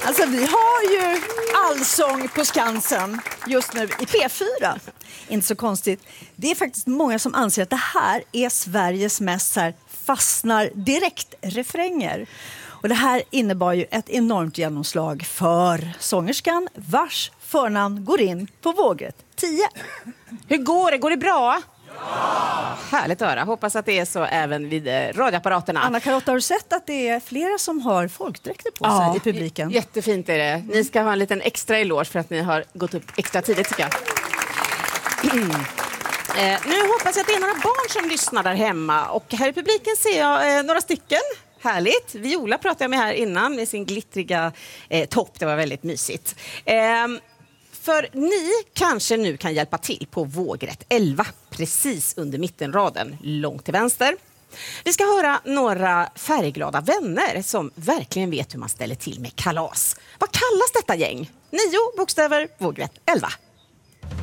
Alltså vi har ju Allsång på Skansen just nu i P4. Inte så konstigt. Det är faktiskt många som anser att det här är Sveriges mest så här, fastnar direkt refränger. Och det här innebar ju ett enormt genomslag för sångerskan vars förnamn går in på vågrätt 10. Hur går det? Går det bra? Ja! Härligt att höra. Hoppas att det är så även vid radioapparaterna. Anna-Karotta, har du sett att det är flera som har folkdräkter på sig i publiken? Jättefint är det. Ni ska ha en liten extra eloge för att ni har gått upp extra tidigt tycker jag. Nu hoppas jag att det är några barn som lyssnar där hemma. Och här i publiken ser jag några stycken. Härligt. Viola pratade jag med här innan med sin glittriga topp. Det var väldigt mysigt. För ni kanske nu kan hjälpa till på vågrätt 11. Precis under mittenraden, långt till vänster. Vi ska höra några färgglada vänner som verkligen vet hur man ställer till med kalas. Vad kallas detta gäng? 9 bokstäver, vågrätt 11.